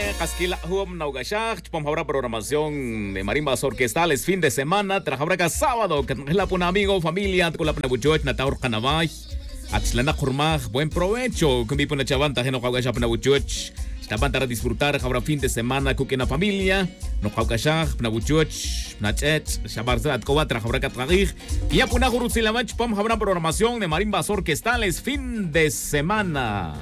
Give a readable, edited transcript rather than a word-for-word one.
Casquila Hum Naugashak, Chupamabra programación de marimbas orquestales fin de semana, Trajabraca sábado, que es la puna amigo, familia, con la puna buchoch, Nataur Canabay, Atzlana Kurmaj, buen provecho, que mi puna chavanta, que no caugasha puna buchoch, estaban para disfrutar, habrá fin de semana, con la familia, no caugashak, puna buchoch, Nachet, Shabarzat, Koba, Trajabraca Trajig, y a puna Guruzilamach, Chupamabra programación de marimbas orquestales fin de semana.